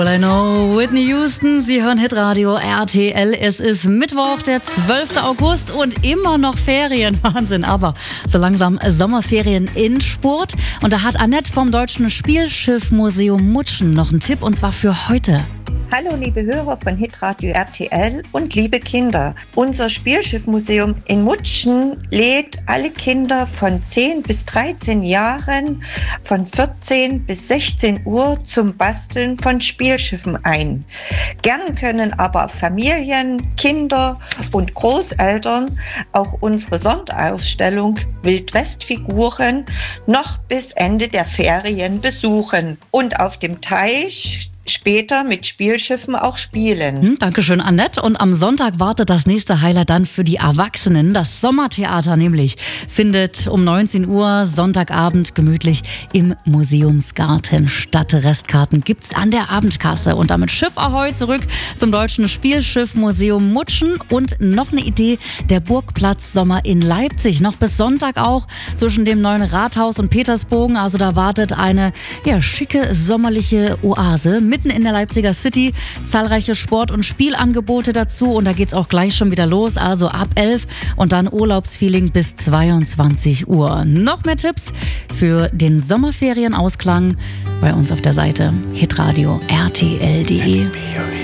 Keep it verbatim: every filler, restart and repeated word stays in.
I know, Whitney Houston, Sie hören Hitradio R T L. Es ist Mittwoch, der zwölfte August und immer noch Ferien. Wahnsinn, aber so langsam Sommerferien in Sport. Und da hat Annette vom Deutschen Spielschiffmuseum Mutschen noch einen Tipp, und zwar für heute. Hallo liebe Hörer von Hitradio R T L und liebe Kinder. Unser Spielschiffmuseum in Mutschen lädt alle Kinder von zehn bis dreizehn Jahren von vierzehn bis sechzehn Uhr zum Basteln von Spielschiffen ein. Gern können aber Familien, Kinder und Großeltern auch unsere Sonderausstellung Wildwestfiguren noch bis Ende der Ferien besuchen und auf dem Teich später mit Spielschiffen auch spielen. Hm, Dankeschön, Annette. Und am Sonntag wartet das nächste Highlight dann für die Erwachsenen. Das Sommertheater nämlich findet um neunzehn Uhr Sonntagabend gemütlich im Museumsgarten statt. Restkarten gibt's an der Abendkasse. Und damit Schiff Ahoi zurück zum Deutschen Spielschiffmuseum Mutschen. Und noch eine Idee, der Burgplatz Sommer in Leipzig. Noch bis Sonntag auch zwischen dem neuen Rathaus und Petersbogen. Also da wartet eine ja, schicke sommerliche Oase mitten in der Leipziger City. Zahlreiche Sport- und Spielangebote dazu, und da geht's auch gleich schon wieder los, also ab elf und dann Urlaubsfeeling bis zweiundzwanzig Uhr. Noch mehr Tipps für den Sommerferienausklang bei uns auf der Seite hitradio punkt r t l punkt d e.